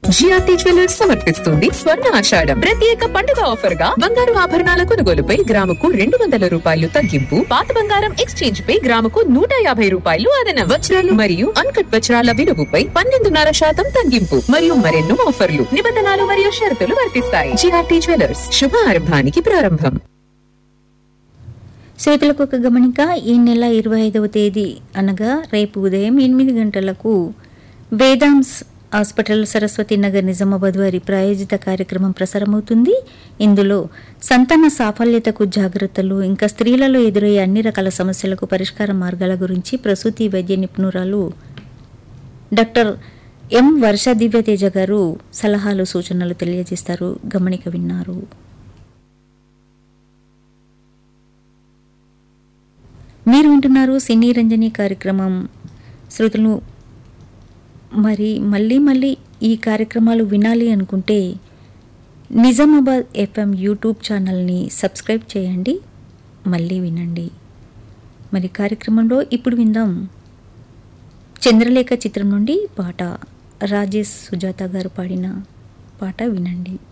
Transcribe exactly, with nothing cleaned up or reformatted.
GRT jewellers సమర్పిస్తుంది స్వర్ణ ఆషాఢం ప్రత్యేక పండుగ ఆఫర్ గా బంగారు ఆభరణాల కొనుగోలుపై గ్రాముకు రెండు వందల రూపాయలు తగ్గింపు, పాత బంగారం ఎక్స్చేంజ్ పై గ్రాముకు నూట యాభై రూపాయలు అదనం, వజ్రాలు మరియు అన్కట్ వజ్రాల విలువపై పన్నెండున్నర శాతం తగ్గింపు మరియు మరెన్నో ఆఫర్లు, నిబంధనలు మరియు షరతులు వర్తిస్తాయి. జిఆర్టీ జ్యువెలర్స్, శుభారంభానికి ప్రారంభం. శ్రోతలకు ఒక గమనిక, ఈ నెల ఇరవై ఐదవ తేదీ అనగా రేపు ఉదయం ఎనిమిది గంటలకు వేదాంస్ హాస్పిటల్ సరస్వతి నగర్ నిజామాబాద్ వారి ప్రాయోజిత కార్యక్రమం ప్రసారమవుతుంది. ఇందులో సంతాన సాఫల్యతకు జాగ్రత్తలు, ఇంకా స్త్రీలలో ఎదురయ్యే అన్ని రకాల సమస్యలకు పరిష్కార మార్గాల గురించి ప్రసూతి వైద్య నిపుణురాలు డాక్టర్ ఎం వర్ష దివ్యతేజ గారు సలహాలు సూచనలు తెలియజేస్తారు. గమనిక విన్నారు. మీరు వింటున్నారు సినీ రంజని కార్యక్రమం. శ్రోతలు, మరి మళ్ళీ మళ్ళీ ఈ కార్యక్రమాలు వినాలి అనుకుంటే నిజామాబాద్ ఎఫ్ఎం యూట్యూబ్ ఛానల్ని సబ్స్క్రైబ్ చేయండి, మళ్ళీ వినండి. మరి కార్యక్రమంలో ఇప్పుడు విందాం చంద్రలేఖ చిత్రం నుండి పాట. రాజేష్ సుజాత గారు పాడిన పాట వినండి.